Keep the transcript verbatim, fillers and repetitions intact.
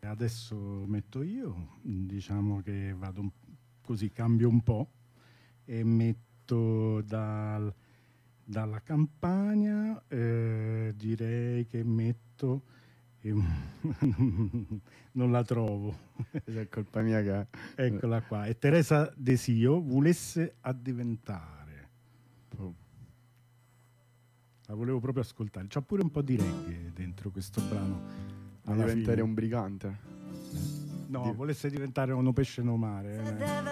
adesso metto io, diciamo che vado un, così, cambio un po' e metto dal, dalla Campania, eh, direi che metto, eh, non la trovo, è colpa mia che... eccola qua, è Teresa Desio, Volesse addiventare. Oh. La volevo proprio ascoltare, c'ha pure un po' di reggae dentro questo brano. A diventare un brigante. No, volesse diventare un pesce no mare. Eh.